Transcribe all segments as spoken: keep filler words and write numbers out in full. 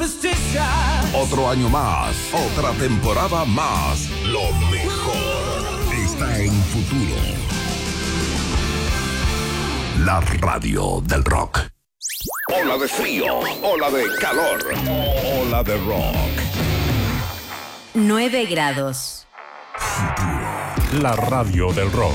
Otro año más, otra temporada más. Lo mejor está en Futuro. La radio del rock. Ola de frío, ola de calor, ola de rock. nueve grados. Futuro. La radio del rock.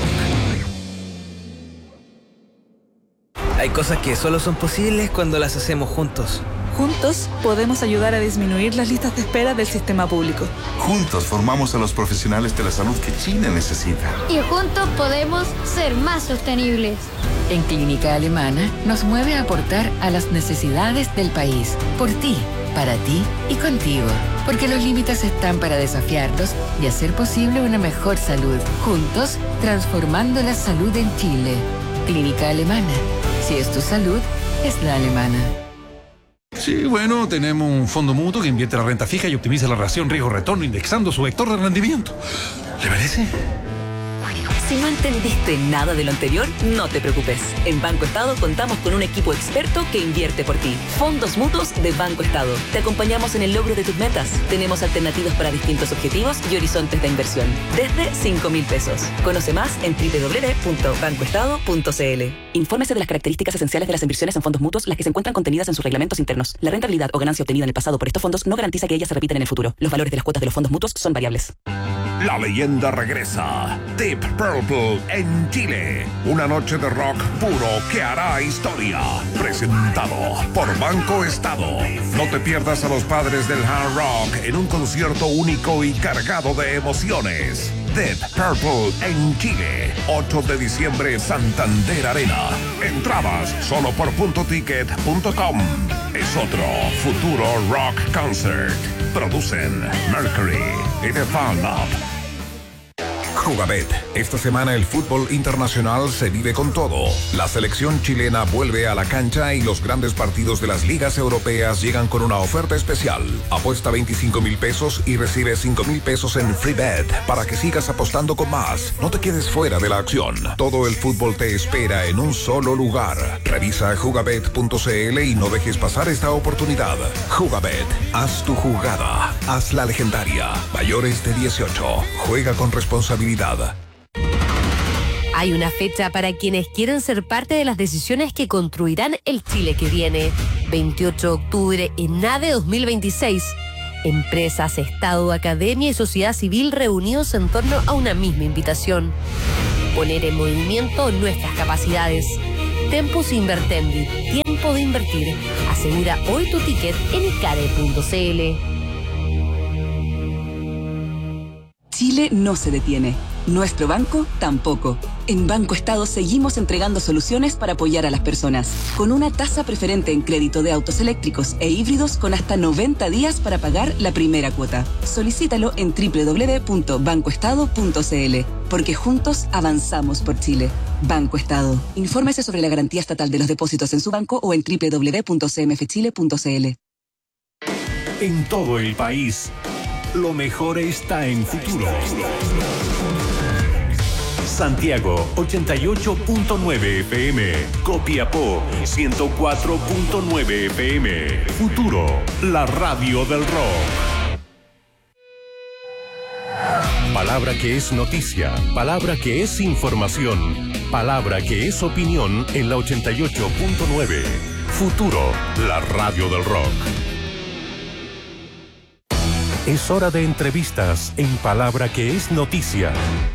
Hay cosas que solo son posibles cuando las hacemos juntos. Juntos podemos ayudar a disminuir las listas de espera del sistema público. Juntos formamos a los profesionales de la salud que Chile necesita. Y juntos podemos ser más sostenibles. En Clínica Alemana nos mueve a aportar a las necesidades del país. Por ti, para ti y contigo. Porque los límites están para desafiarlos y hacer posible una mejor salud. Juntos, transformando la salud en Chile. Clínica Alemana. Si es tu salud, es la alemana. Sí, bueno, tenemos un fondo mutuo que invierte la renta fija y optimiza la relación riesgo-retorno indexando su vector de rendimiento. ¿Le parece? Si no entendiste nada de lo anterior, no te preocupes. En Banco Estado contamos con un equipo experto que invierte por ti. Fondos mutuos de Banco Estado. Te acompañamos en el logro de tus metas. Tenemos alternativas para distintos objetivos y horizontes de inversión. Desde cinco mil pesos. Conoce más en doble u doble u doble u punto banco estado punto c l. Infórmese de las características esenciales de las inversiones en fondos mutuos, las que se encuentran contenidas en sus reglamentos internos. La rentabilidad o ganancia obtenida en el pasado por estos fondos no garantiza que ellas se repitan en el futuro. Los valores de las cuotas de los fondos mutuos son variables. La leyenda regresa. Deep Purple en Chile. Una noche de rock puro que hará historia. Presentado por Banco Estado. No te pierdas a los padres del hard rock en un concierto único y cargado de emociones. Deep Purple en Chile. ocho de diciembre, Santander Arena. Entradas solo por punto ticket punto com. Es otro Futuro Rock Concert. Producen Mercury y The Fan Up. Jugabet. Esta semana el fútbol internacional se vive con todo. La selección chilena vuelve a la cancha y los grandes partidos de las ligas europeas llegan con una oferta especial. Apuesta veinticinco mil pesos y recibe cinco mil pesos en free bet para que sigas apostando con más. No te quedes fuera de la acción. Todo el fútbol te espera en un solo lugar. Revisa jugabet punto c l y no dejes pasar esta oportunidad. Jugabet. Haz tu jugada. Haz la legendaria. Mayores de dieciocho. Juega con responsabilidad. Hay una fecha para quienes quieren ser parte de las decisiones que construirán el Chile que viene. veintiocho de octubre en ADE dos mil veintiséis. Empresas, Estado, academia y sociedad civil reunidos en torno a una misma invitación. Poner en movimiento nuestras capacidades. Tempus Invertendi. Tiempo de invertir. Asegura hoy tu ticket en icare punto c l. Chile no se detiene. Nuestro banco tampoco. En Banco Estado seguimos entregando soluciones para apoyar a las personas. Con una tasa preferente en crédito de autos eléctricos e híbridos con hasta noventa días para pagar la primera cuota. Solicítalo en doble u doble u doble u punto banco estado punto c l. Porque juntos avanzamos por Chile. Banco Estado. Infórmese sobre la garantía estatal de los depósitos en su banco o en doble u doble u doble u punto c m f chile punto c l. En todo el país, lo mejor está en Futuro. Santiago, ochenta y ocho punto nueve F M. Copiapó, ciento cuatro punto nueve F M. Futuro, la radio del rock. Palabra que es noticia, palabra que es información, palabra que es opinión en la ochenta y ocho punto nueve. Futuro, la radio del rock. Es hora de entrevistas en Palabra que es noticia.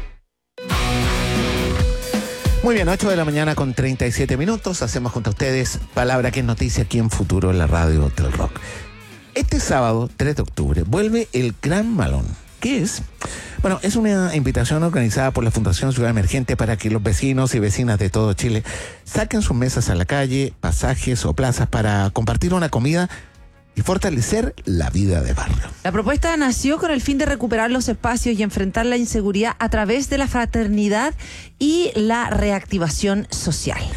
Muy bien, ocho de la mañana con treinta y siete minutos. Hacemos junto a ustedes Palabra que es noticia aquí en Futuro, en la radio del rock. Este sábado, tres de octubre, vuelve el Gran Malón. ¿Qué es? Bueno, es una invitación organizada por la Fundación Ciudad Emergente para que los vecinos y vecinas de todo Chile saquen sus mesas a la calle, pasajes o plazas para compartir una comida y fortalecer la vida de barrio. La propuesta nació con el fin de recuperar los espacios y enfrentar la inseguridad a través de la fraternidad y la reactivación social.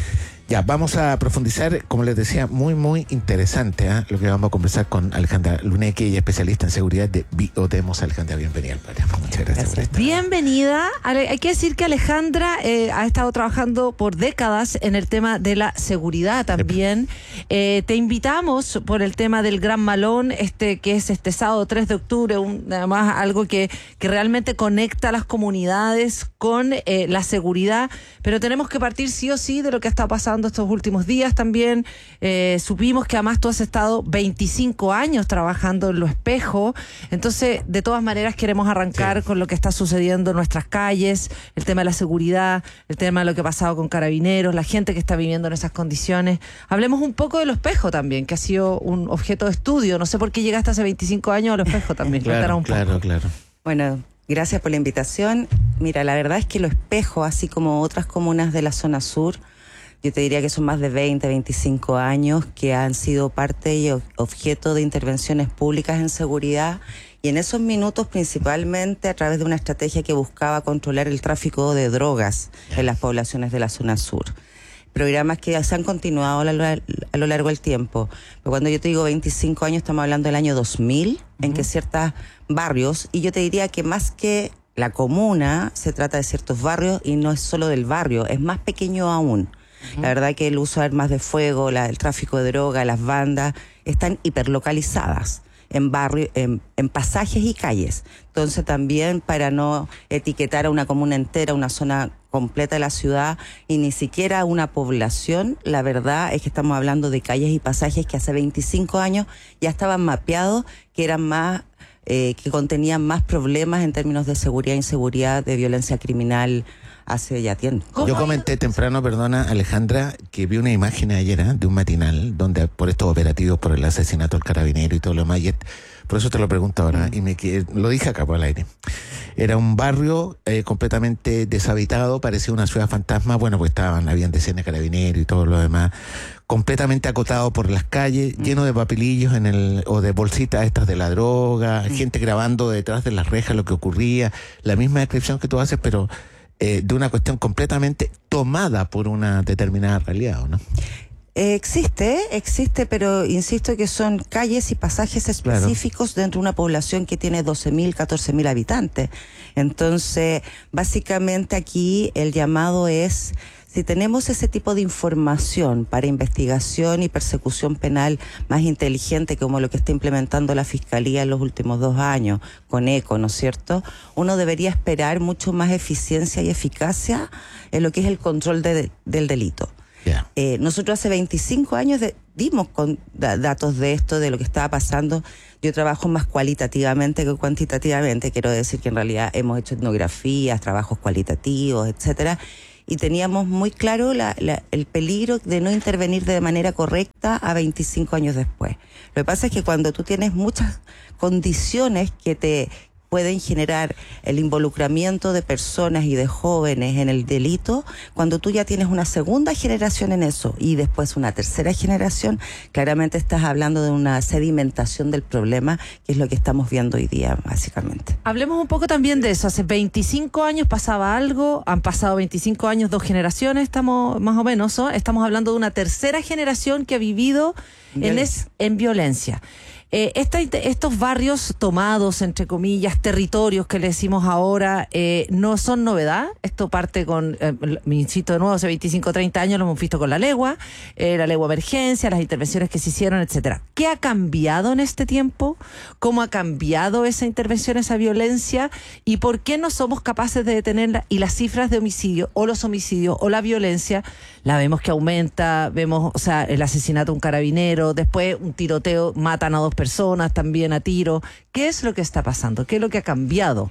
Ya, vamos a profundizar, como les decía, muy, muy interesante, ¿eh? Lo que vamos a conversar con Alejandra Luneque, ella es especialista en seguridad de Biodemos. Alejandra, bienvenida al programa. Muchas gracias, gracias por estar. Bienvenida. Hay que decir que Alejandra eh, ha estado trabajando por décadas en el tema de la seguridad también. Eh, te invitamos por el tema del Gran Malón, este que es este sábado tres de octubre, un, además algo que, que realmente conecta a las comunidades con eh, la seguridad, pero tenemos que partir sí o sí de lo que está pasando estos últimos días también. Eh, supimos que además tú has estado veinticinco años trabajando en Lo Espejo, entonces de todas maneras queremos arrancar sí. con lo que está sucediendo en nuestras calles, el tema de la seguridad, el tema de lo que ha pasado con Carabineros, la gente que está viviendo en esas condiciones. Hablemos un poco de Lo Espejo también, que ha sido un objeto de estudio. No sé por qué llegaste hace veinticinco años a Lo Espejo también. Claro, un claro, poco. claro. Bueno, gracias por la invitación. Mira, la verdad es que Lo Espejo, así como otras comunas de la zona sur, yo te diría que son más de veinte, veinticinco años que han sido parte y objeto de intervenciones públicas en seguridad, y en esos minutos principalmente a través de una estrategia que buscaba controlar el tráfico de drogas en las poblaciones de la zona sur. Programas que se han continuado a lo, a lo largo del tiempo. Pero cuando yo te digo veinticinco años, estamos hablando del año dos mil, uh-huh. en que ciertos barrios, y yo te diría que más que la comuna, se trata de ciertos barrios, y no es solo del barrio, es más pequeño aún. La verdad que el uso de armas de fuego, la, el tráfico de droga, las bandas, están hiperlocalizadas en barrios, en, en pasajes y calles. Entonces también, para no etiquetar a una comuna entera, una zona completa de la ciudad y ni siquiera una población, la verdad es que estamos hablando de calles y pasajes que hace veinticinco años ya estaban mapeados, que eran más, eh, que contenían más problemas en términos de seguridad, inseguridad, de violencia criminal, hace ya tiempo. Yo comenté temprano, perdona Alejandra, que vi una imagen ayer ¿eh? de un matinal donde por estos operativos, por el asesinato del carabinero y todo lo demás, y por eso te lo pregunto ahora, mm. y me lo dije acá por el aire. Era un barrio eh, completamente deshabitado, parecía una ciudad fantasma, bueno, pues estaban, habían decenas de carabineros y todo lo demás, completamente acotado por las calles, mm. lleno de papelillos en el o de bolsitas estas de la droga, mm. gente grabando detrás de las rejas lo que ocurría, la misma descripción que tú haces, pero Eh, de una cuestión completamente tomada por una determinada realidad, ¿no? Eh, existe, existe, pero insisto que son calles y pasajes específicos claro. dentro de una población que tiene doce mil, catorce mil habitantes. Entonces, básicamente aquí el llamado es, si tenemos ese tipo de información para investigación y persecución penal más inteligente como lo que está implementando la Fiscalía en los últimos dos años, con ECO, ¿no es cierto? Uno debería esperar mucho más eficiencia y eficacia en lo que es el control de, del delito. Yeah. Eh, nosotros hace veinticinco años de, dimos con da, datos de esto, de lo que estaba pasando. Yo trabajo más cualitativamente que cuantitativamente, quiero decir que en realidad hemos hecho etnografías, trabajos cualitativos, etcétera, y teníamos muy claro la, la, el peligro de no intervenir de manera correcta a veinticinco años después. Lo que pasa es que cuando tú tienes muchas condiciones que te pueden generar el involucramiento de personas y de jóvenes en el delito, cuando tú ya tienes una segunda generación en eso y después una tercera generación, claramente estás hablando de una sedimentación del problema, que es lo que estamos viendo hoy día, básicamente. Hablemos un poco también de eso. Hace veinticinco años pasaba algo, han pasado veinticinco años, dos generaciones, estamos más o menos, ¿no? Estamos hablando de una tercera generación que ha vivido en, es, en violencia. Eh, esta, estos barrios tomados, entre comillas, territorios que le decimos ahora, eh, no son novedad. Esto parte con, eh, me insisto de nuevo, hace veinticinco, treinta años lo hemos visto con la legua, eh, la legua emergencia, las intervenciones que se hicieron, etcétera. ¿Qué ha cambiado en este tiempo? ¿Cómo ha cambiado esa intervención, esa violencia? ¿Y por qué no somos capaces de detenerla? Y las cifras de homicidio, o los homicidios, o la violencia, la vemos que aumenta, vemos, o sea, el asesinato de un carabinero, después un tiroteo, matan a dos personas también a tiro. ¿Qué es lo que está pasando? ¿Qué es lo que ha cambiado?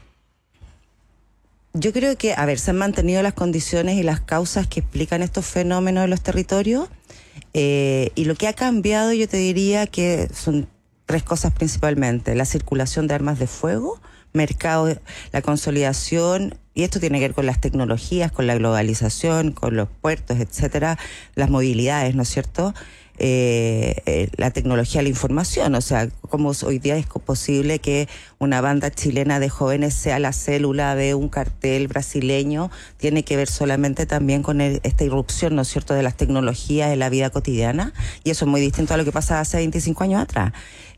Yo creo que, a ver, se han mantenido las condiciones y las causas que explican estos fenómenos en los territorios, eh, y lo que ha cambiado, yo te diría que son tres cosas principalmente: la circulación de armas de fuego, mercado, la consolidación, y esto tiene que ver con las tecnologías, con la globalización, con los puertos, etcétera, las movilidades, ¿no es cierto? eh, eh, la tecnología de la información. O sea, cómo hoy día es posible que una banda chilena de jóvenes sea la célula de un cartel brasileño, tiene que ver solamente también con el, esta irrupción, ¿no es cierto?, de las tecnologías en la vida cotidiana, y eso es muy distinto a lo que pasaba hace veinticinco años atrás.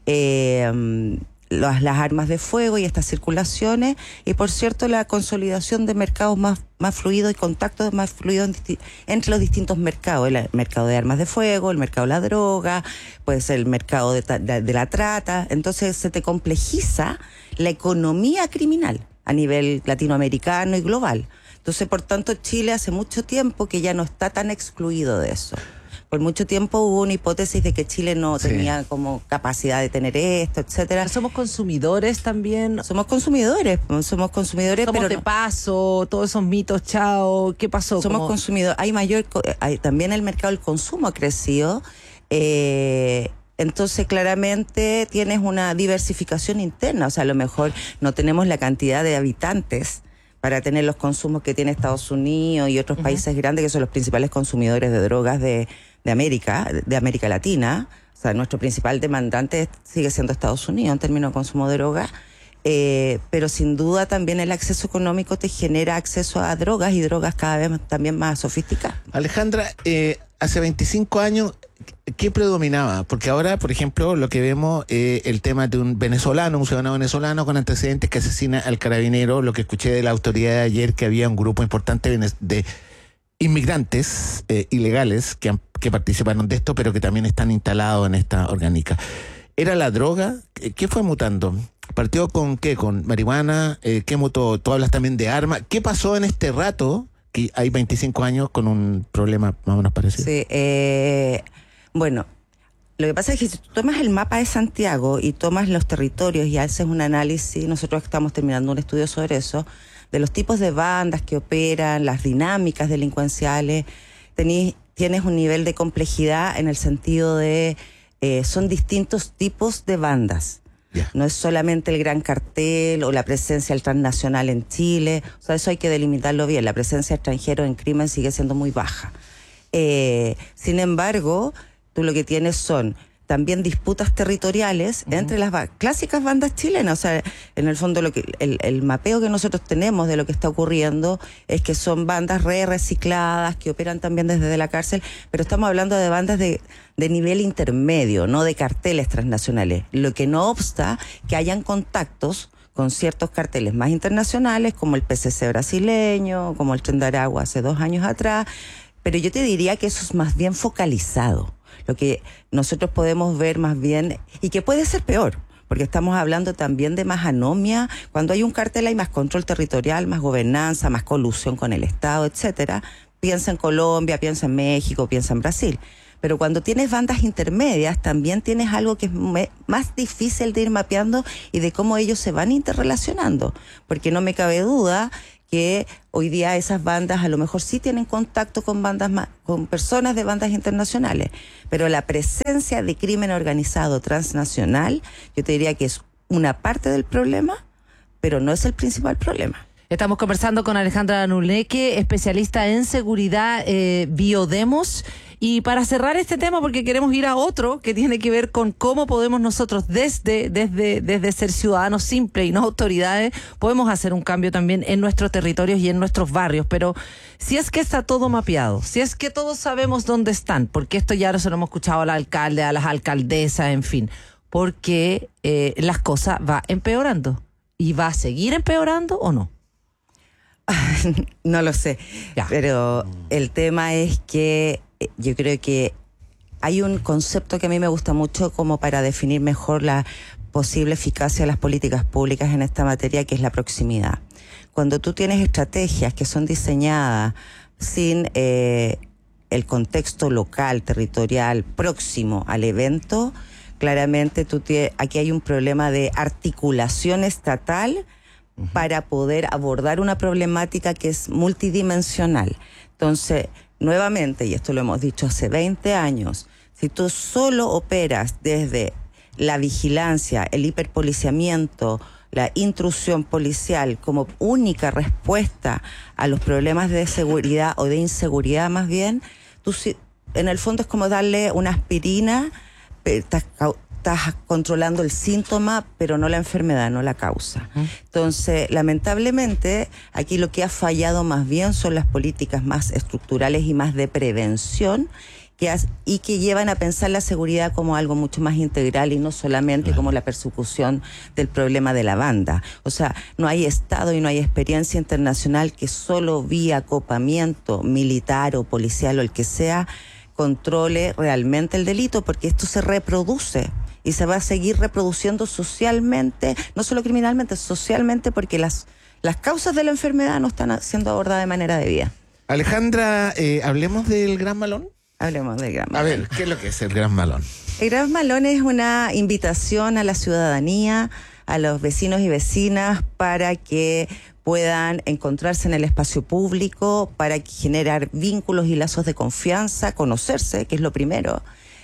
Eh, Las, las armas de fuego y estas circulaciones, y por cierto la consolidación de mercados más, más fluidos y contactos más fluidos entre los distintos mercados, el mercado de armas de fuego, el mercado de la droga, puede ser el mercado de, de, de la trata. Entonces se te complejiza la economía criminal a nivel latinoamericano y global. Entonces, por tanto, Chile hace mucho tiempo que ya no está tan excluido de eso. Por mucho tiempo hubo una hipótesis de que Chile no sí. tenía como capacidad de tener esto, etcétera. Pero somos consumidores también. Somos consumidores, somos consumidores, somos pero de no. paso, todos esos mitos, chao, ¿qué pasó? Somos como... consumidores. Hay mayor, hay, también el mercado del consumo ha crecido. Eh, Entonces, claramente tienes una diversificación interna. O sea, a lo mejor no tenemos la cantidad de habitantes para tener los consumos que tiene Estados Unidos y otros uh-huh. países grandes que son los principales consumidores de drogas de, de América, de América Latina. O sea, nuestro principal demandante sigue siendo Estados Unidos en términos de consumo de drogas. Eh, pero sin duda también el acceso económico te genera acceso a drogas y drogas cada vez también más sofisticadas. Alejandra, eh, hace veinticinco años, ¿qué predominaba? Porque ahora, por ejemplo, lo que vemos es eh, el tema de un venezolano, un ciudadano venezolano con antecedentes que asesina al carabinero. Lo que escuché de la autoridad ayer, que había un grupo importante de, de inmigrantes eh, ilegales que, han, que participaron de esto, pero que también están instalados en esta orgánica. ¿Era la droga? ¿Qué fue mutando? ¿Partió con qué? ¿Con marihuana? Eh, ¿Qué mutó? Tú hablas también de armas. ¿Qué pasó en este rato, que hay veinticinco años, con un problema más o menos parecido? Sí, eh, bueno, lo que pasa es que si tú tomas el mapa de Santiago y tomas los territorios y haces un análisis, nosotros estamos terminando un estudio sobre eso, de los tipos de bandas que operan, las dinámicas delincuenciales, tenés, tienes un nivel de complejidad en el sentido de... Eh, son distintos tipos de bandas. Yeah. No es solamente el gran cartel o la presencia del transnacional en Chile. O sea, eso hay que delimitarlo bien. La presencia extranjera en crimen sigue siendo muy baja. Eh, sin embargo, tú lo que tienes son también disputas territoriales uh-huh. entre las ba- clásicas bandas chilenas. O sea, en el fondo lo que el, el mapeo que nosotros tenemos de lo que está ocurriendo es que son bandas re recicladas que operan también desde la cárcel, pero estamos hablando de bandas de, de nivel intermedio, no de carteles transnacionales. Lo que no obsta que hayan contactos con ciertos carteles más internacionales, como el P C C brasileño, como el Tren de Aragua hace dos años atrás, pero yo te diría que eso es más bien focalizado. Lo que nosotros podemos ver más bien, y que puede ser peor, porque estamos hablando también de más anomia. Cuando hay un cartel hay más control territorial, más gobernanza, más colusión con el Estado, etcétera. Piensa en Colombia, piensa en México, piensa en Brasil. Pero cuando tienes bandas intermedias, también tienes algo que es me, más difícil de ir mapeando y de cómo ellos se van interrelacionando. Porque no me cabe duda que hoy día esas bandas a lo mejor sí tienen contacto con bandas más, con personas de bandas internacionales, pero la presencia de crimen organizado transnacional, yo te diría que es una parte del problema, pero no es el principal problema. Estamos conversando con Alejandra Nuleque, especialista en seguridad eh, Biodemos. Y para cerrar este tema, porque queremos ir a otro que tiene que ver con cómo podemos nosotros desde, desde, desde ser ciudadanos simples y no autoridades, podemos hacer un cambio también en nuestros territorios y en nuestros barrios. Pero si es que está todo mapeado, si es que todos sabemos dónde están, porque esto ya se lo hemos escuchado al alcalde, a las alcaldesas, en fin, porque eh, las cosas va empeorando. ¿Y va a seguir empeorando o no? No lo sé, ya. Pero el tema es que yo creo que hay un concepto que a mí me gusta mucho como para definir mejor la posible eficacia de las políticas públicas en esta materia, que es la proximidad. Cuando tú tienes estrategias que son diseñadas sin eh, el contexto local, territorial, próximo al evento, claramente tú tienes, aquí hay un problema de articulación estatal uh-huh. para poder abordar una problemática que es multidimensional. Entonces, nuevamente, y esto lo hemos dicho hace veinte años, si tú solo operas desde la vigilancia, el hiperpoliciamiento, la intrusión policial como única respuesta a los problemas de seguridad o de inseguridad más bien, tú, en el fondo es como darle una aspirina, estás, estás controlando el síntoma, pero no la enfermedad, no la causa. ¿Mm? Entonces, lamentablemente, aquí lo que ha fallado más bien son las políticas más estructurales y más de prevención, que has, y que llevan a pensar la seguridad como algo mucho más integral y no solamente claro. como la persecución del problema de la banda. O sea, no hay Estado y no hay experiencia internacional que solo vía acopamiento militar o policial o el que sea controle realmente el delito, porque esto se reproduce y se va a seguir reproduciendo socialmente, no solo criminalmente, socialmente, porque las, las causas de la enfermedad no están siendo abordadas de manera debida. Alejandra, eh, hablemos del Gran Malón. Hablemos del Gran Malón. A ver, ¿qué es lo que es el Gran Malón? El Gran Malón es una invitación a la ciudadanía, a los vecinos y vecinas, para que puedan encontrarse en el espacio público, para generar vínculos y lazos de confianza, conocerse, que es lo primero,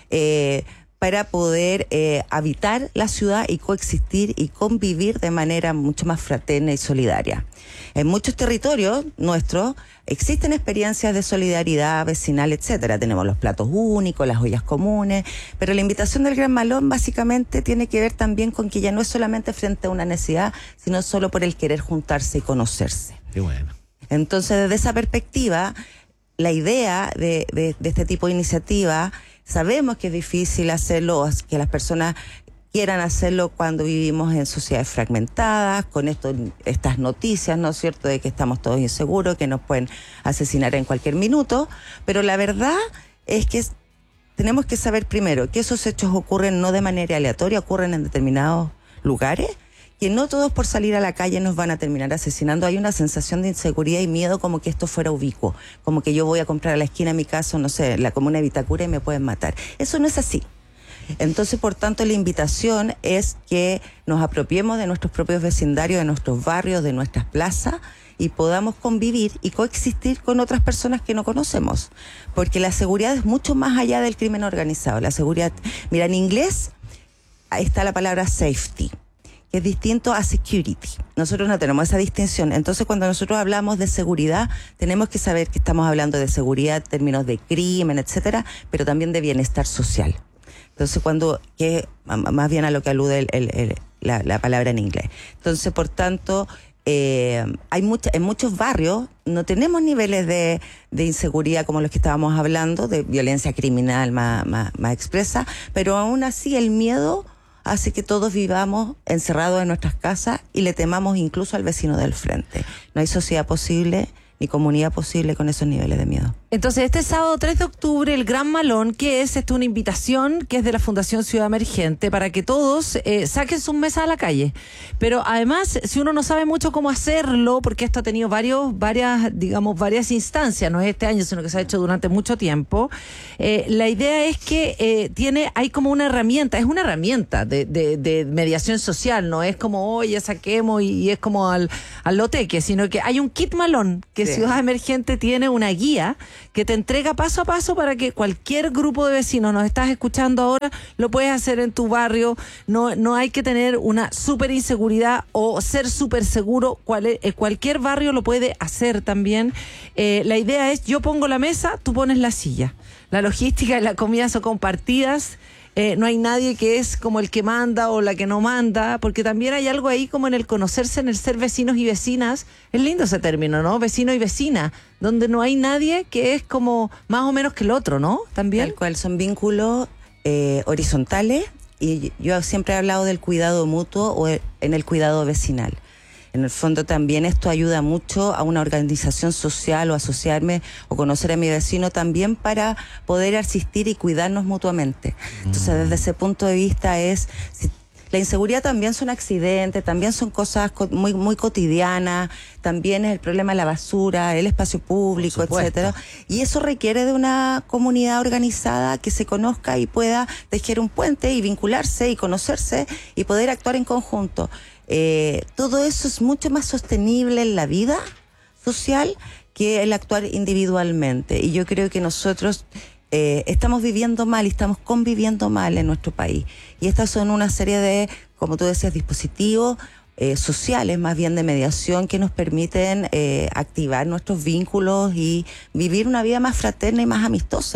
eh, para poder eh, habitar la ciudad y coexistir y convivir de manera mucho más fraterna y solidaria. En muchos territorios nuestros existen experiencias de solidaridad vecinal, etcétera. Tenemos los platos únicos, las ollas comunes, pero la invitación del Gran Malón básicamente tiene que ver también con que ya no es solamente frente a una necesidad, sino solo por el querer juntarse y conocerse. Qué bueno. Entonces, desde esa perspectiva, la idea de, de, de este tipo de iniciativa, sabemos que es difícil hacerlo, que las personas quieran hacerlo cuando vivimos en sociedades fragmentadas, con esto, estas noticias, ¿no es cierto?, de que estamos todos inseguros, que nos pueden asesinar en cualquier minuto, pero la verdad es que es, tenemos que saber primero que esos hechos ocurren no de manera aleatoria, ocurren en determinados lugares, que no todos por salir a la calle nos van a terminar asesinando. Hay una sensación de inseguridad y miedo como que esto fuera ubicuo, como que yo voy a comprar a la esquina de mi casa, no sé, la comuna de Vitacura y me pueden matar. Eso no es así. Entonces, por tanto, la invitación es que nos apropiemos de nuestros propios vecindarios, de nuestros barrios, de nuestras plazas y podamos convivir y coexistir con otras personas que no conocemos. Porque la seguridad es mucho más allá del crimen organizado. La seguridad, mira, en inglés ahí está la palabra safety, que es distinto a security. Nosotros no tenemos esa distinción. Entonces, cuando nosotros hablamos de seguridad, tenemos que saber que estamos hablando de seguridad en términos de crimen, etcétera, pero también de bienestar social. Entonces, cuando, que más bien a lo que alude el, el, el, la, la palabra en inglés. Entonces, por tanto, eh, hay mucha, en muchos barrios no tenemos niveles de, de inseguridad como los que estábamos hablando, de violencia criminal más, más, más expresa, pero aún así el miedo hace que todos vivamos encerrados en nuestras casas y le temamos incluso al vecino del frente. No hay sociedad posible ni comunidad posible con esos niveles de miedo. Entonces, este sábado tres de octubre, el Gran Malón, que es esto, una invitación que es de la Fundación Ciudad Emergente para que todos eh, saquen sus mesas a la calle. Pero además, si uno no sabe mucho cómo hacerlo, porque esto ha tenido varios, varias, digamos, varias instancias, no es este año, sino que se ha hecho durante mucho tiempo, eh, la idea es que eh, tiene, hay como una herramienta, es una herramienta de, de, de mediación social, no es como, oye, saquemos y, y es como al, al loteque, sino que hay un kit malón que sí. Ciudad Emergente tiene una guía que te entrega paso a paso para que cualquier grupo de vecinos, nos estás escuchando ahora, lo puedes hacer en tu barrio. No, no hay que tener una súper inseguridad o ser súper seguro. Cual, eh, cualquier barrio lo puede hacer también. Eh, la idea es, yo pongo la mesa, tú pones la silla. La logística y la comida son compartidas. Eh, no hay nadie que es como el que manda o la que no manda, porque también hay algo ahí como en el conocerse, en el ser vecinos y vecinas. Es lindo ese término, ¿no? Vecino y vecina, donde no hay nadie que es como más o menos que el otro, ¿no? También. Tal cual, son vínculos eh, horizontales, y yo siempre he hablado del cuidado mutuo o en el cuidado vecinal. En el fondo también esto ayuda mucho a una organización social o asociarme o conocer a mi vecino también para poder asistir y cuidarnos mutuamente. Entonces, desde ese punto de vista es... Si, la inseguridad también son accidentes, también son cosas muy muy cotidianas, también es el problema de la basura, el espacio público, etcétera. Y eso requiere de una comunidad organizada que se conozca y pueda tejer un puente y vincularse y conocerse y poder actuar en conjunto. Eh, todo eso es mucho más sostenible en la vida social que el actuar individualmente. Y yo creo que nosotros... Eh, estamos viviendo mal y estamos conviviendo mal en nuestro país. Y estas son una serie de, como tú decías, dispositivos eh, sociales, más bien de mediación, que nos permiten eh, activar nuestros vínculos y vivir una vida más fraterna y más amistosa.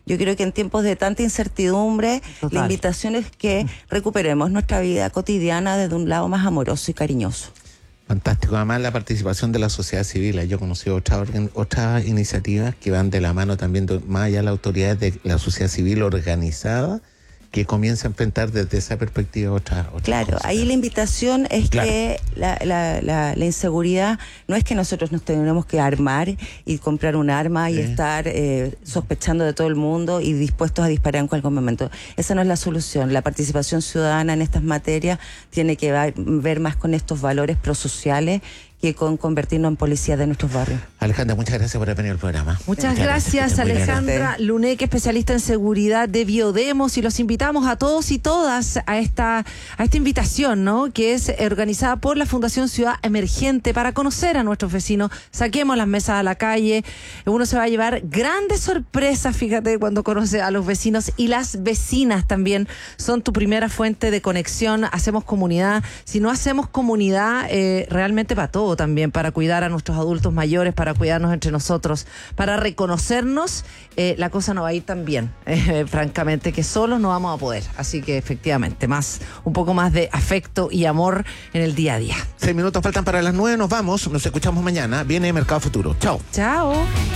Yo creo que en tiempos de tanta incertidumbre, Total. la invitación es que recuperemos nuestra vida cotidiana desde un lado más amoroso y cariñoso. Fantástico. Además, la participación de la sociedad civil. Yo conocí otras otras iniciativas que van de la mano también, de, más allá de la autoridad de la sociedad civil organizada, que comienza a enfrentar desde esa perspectiva otras otra Claro, cosas. Ahí la invitación es claro. que la, la, la, la inseguridad no es que nosotros nos tenemos que armar y comprar un arma y eh. estar eh, sospechando de todo el mundo y dispuestos a disparar en cualquier momento. Esa no es la solución. La participación ciudadana en estas materias tiene que ver, ver más con estos valores prosociales que con convertirnos en policías de nuestros barrios. Alejandra, muchas gracias por haber venido al programa. Muchas, muchas gracias, gracias Alejandra Luneque, especialista en seguridad de Biodemos, y los invitamos a todos y todas a esta, a esta invitación, ¿no? Que es organizada por la Fundación Ciudad Emergente para conocer a nuestros vecinos. Saquemos las mesas a la calle. Uno se va a llevar grandes sorpresas, fíjate, cuando conoce a los vecinos, y las vecinas también son tu primera fuente de conexión. Hacemos comunidad. Si no hacemos comunidad, eh, realmente para todo también, para cuidar a nuestros adultos mayores, para cuidarnos entre nosotros, para reconocernos, eh, la cosa no va a ir tan bien, eh, francamente, que solos no vamos a poder. Así que efectivamente, más un poco más de afecto y amor en el día a día. Seis minutos faltan para las nueve, nos vamos, nos escuchamos mañana. Viene Mercado Futuro. Chao. Chao.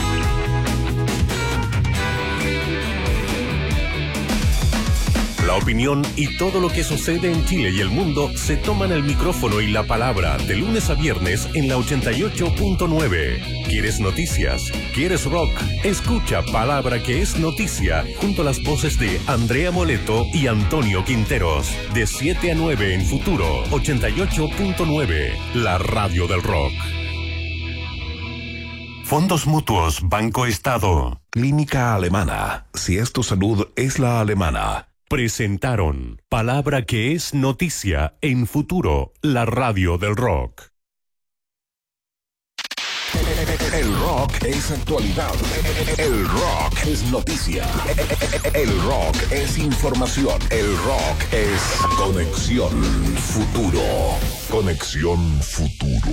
La opinión y todo lo que sucede en Chile y el mundo se toman el micrófono y la palabra de lunes a viernes en la ochenta y ocho punto nueve. ¿Quieres noticias? ¿Quieres rock? Escucha Palabra que es Noticia junto a las voces de Andrea Moleto y Antonio Quinteros. De siete a nueve en Futuro ochenta y ocho punto nueve, la radio del rock. Fondos Mutuos Banco Estado. Clínica Alemana. Si es tu salud, es la alemana. Presentaron Palabra que es Noticia en Futuro, la radio del rock. El rock es actualidad. El rock es noticia. El rock es información. El rock es Conexión Futuro. Conexión Futuro.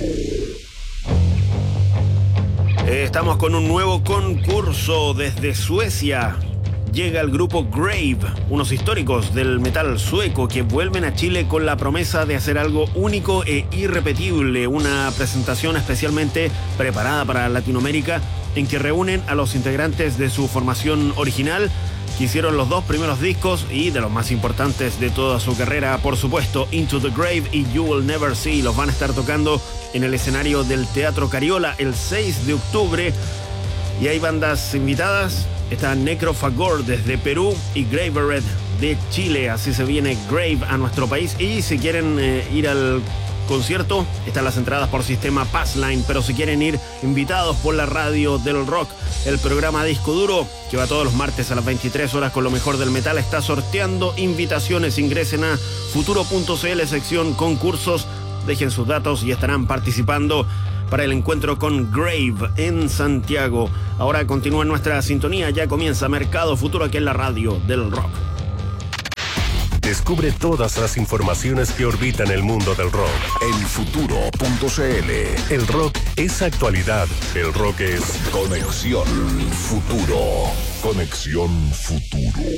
Estamos con un nuevo concurso desde Suecia. Llega el grupo Grave, unos históricos del metal sueco que vuelven a Chile con la promesa de hacer algo único e irrepetible. Una presentación especialmente preparada para Latinoamérica en que reúnen a los integrantes de su formación original, que hicieron los dos primeros discos y de los más importantes de toda su carrera, por supuesto, Into the Grave y You Will Never See. Los van a estar tocando en el escenario del Teatro Cariola el seis de octubre. Y hay bandas invitadas. Está Necrofagor desde Perú y Graveret de Chile. Así se viene Grave a nuestro país. Y si quieren eh, ir al concierto, están las entradas por sistema Passline. Pero si quieren ir invitados por la radio del rock, el programa Disco Duro, que va todos los martes a las veintitrés horas con lo mejor del metal, está sorteando invitaciones. Ingresen a futuro punto c l, sección concursos, dejen sus datos y estarán participando para el encuentro con Grave en Santiago. Ahora continúa nuestra sintonía, ya comienza Mercado Futuro aquí en la radio del rock. Descubre todas las informaciones que orbitan el mundo del rock en futuro punto c l. El rock es actualidad, el rock es Conexión Futuro. Conexión Futuro.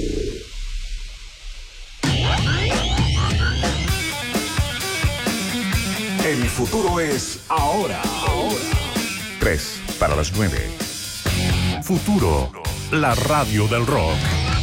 El futuro es ahora. Ahora. Tres para las nueve. Futuro, la radio del rock.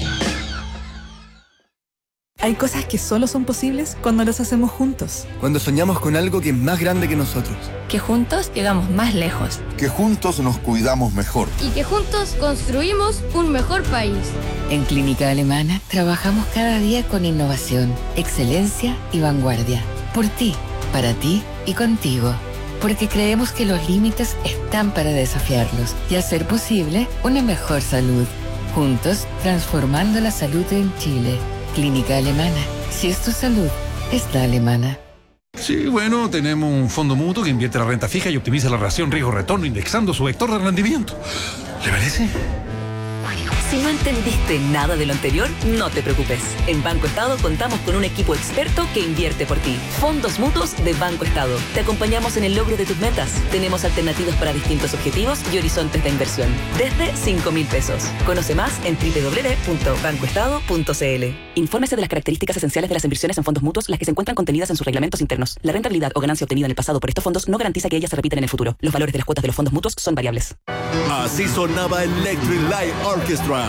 Hay cosas que solo son posibles cuando las hacemos juntos. Cuando soñamos con algo que es más grande que nosotros. Que juntos llegamos más lejos. Que juntos nos cuidamos mejor. Y que juntos construimos un mejor país. En Clínica Alemana trabajamos cada día con innovación, excelencia y vanguardia. Por ti, para ti y contigo. Porque creemos que los límites están para desafiarlos y hacer posible una mejor salud. Juntos, transformando la salud en Chile. Clínica Alemana. Si es tu salud, es la alemana. Sí, bueno, tenemos un fondo mutuo que invierte la renta fija y optimiza la relación riesgo-retorno indexando su vector de rendimiento. ¿Le parece? Si no entendiste nada de lo anterior, no te preocupes. En Banco Estado contamos con un equipo experto que invierte por ti. Fondos mutuos de Banco Estado. Te acompañamos en el logro de tus metas. Tenemos alternativas para distintos objetivos y horizontes de inversión. Desde cinco mil pesos. Conoce más en doble u doble u doble u punto banco estado punto c l. Infórmese de las características esenciales de las inversiones en fondos mutuos, las que se encuentran contenidas en sus reglamentos internos. La rentabilidad o ganancia obtenida en el pasado por estos fondos no garantiza que ellas se repitan en el futuro. Los valores de las cuotas de los fondos mutuos son variables. Así sonaba Electric Light Orchestra.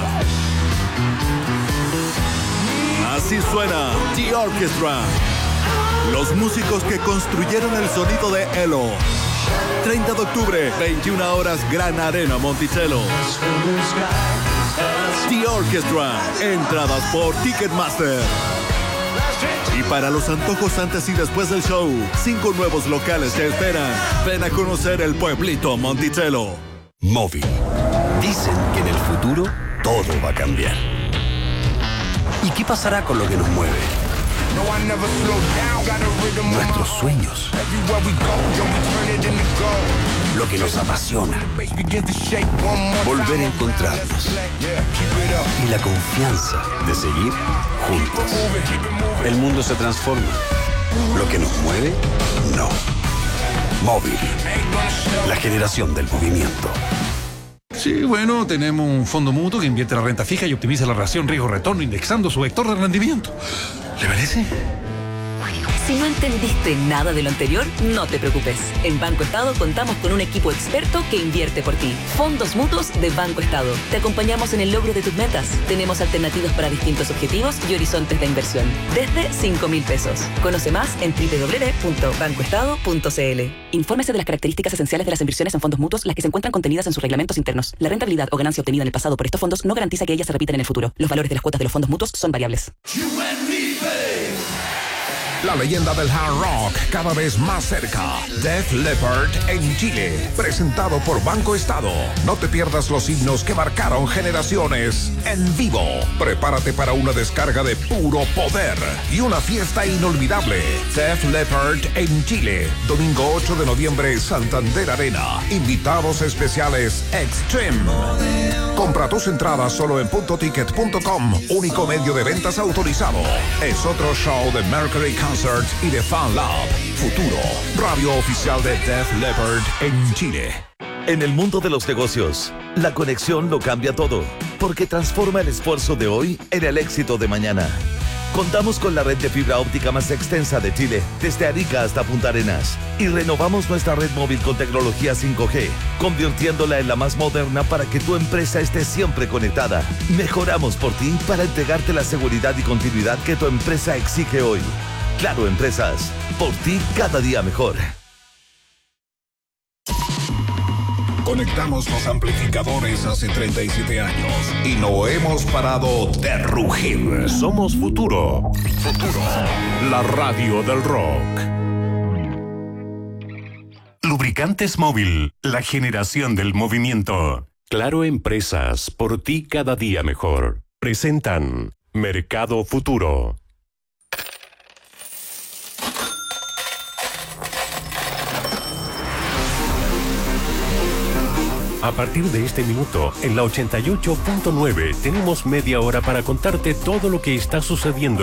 Así suena The Orchestra. Los músicos que construyeron el sonido de Elo. treinta de octubre, veintiuna horas, Gran Arena Monticello. The Orchestra. Entradas por Ticketmaster. Y para los antojos antes y después del show, cinco nuevos locales te esperan. Ven a conocer el pueblito Monticello. Móvil. Dicen que en el futuro todo va a cambiar. ¿Y qué pasará con lo que nos mueve? Nuestros sueños. Lo que nos apasiona. Volver a encontrarnos. Y la confianza de seguir juntos. El mundo se transforma. Lo que nos mueve, no. Móvil. La generación del movimiento. Sí, bueno, tenemos un fondo mutuo que invierte la renta fija y optimiza la relación riesgo-retorno indexando su vector de rendimiento. ¿Le parece? Si no entendiste nada de lo anterior, no te preocupes. En Banco Estado contamos con un equipo experto que invierte por ti. Fondos mutuos de Banco Estado. Te acompañamos en el logro de tus metas. Tenemos alternativas para distintos objetivos y horizontes de inversión. Desde cinco mil pesos. Conoce más en doble u doble u doble u punto banco estado punto c l. Infórmese de las características esenciales de las inversiones en fondos mutuos, las que se encuentran contenidas en sus reglamentos internos. La rentabilidad o ganancia obtenida en el pasado por estos fondos no garantiza que ellas se repitan en el futuro. Los valores de las cuotas de los fondos mutuos son variables. La leyenda del hard rock cada vez más cerca. Def Leppard en Chile. Presentado por Banco Estado. No te pierdas los himnos que marcaron generaciones en vivo. Prepárate para una descarga de puro poder y una fiesta inolvidable. Def Leppard en Chile. Domingo ocho de noviembre, Santander Arena. Invitados especiales Extreme. Compra tus entradas solo en punto ticket punto com. Único medio de ventas autorizado. Es otro show de Mercury Concert y de Fan Lab. Futuro, radio oficial de Def Leppard en Chile. En el mundo de los negocios, la conexión lo cambia todo, porque transforma el esfuerzo de hoy en el éxito de mañana. Contamos con la red de fibra óptica más extensa de Chile, desde Arica hasta Punta Arenas, y renovamos nuestra red móvil con tecnología cinco G, convirtiéndola en la más moderna para que tu empresa esté siempre conectada. Mejoramos por ti para entregarte la seguridad y continuidad que tu empresa exige hoy. Claro Empresas, por ti cada día mejor. Conectamos los amplificadores hace treinta y siete años y no hemos parado de rugir. Somos Futuro. Futuro, la radio del rock. Lubricantes Móvil, la generación del movimiento. Claro Empresas, por ti cada día mejor. Presentan Mercado Futuro. A partir de este minuto, en la ochenta y ocho punto nueve, tenemos media hora para contarte todo lo que está sucediendo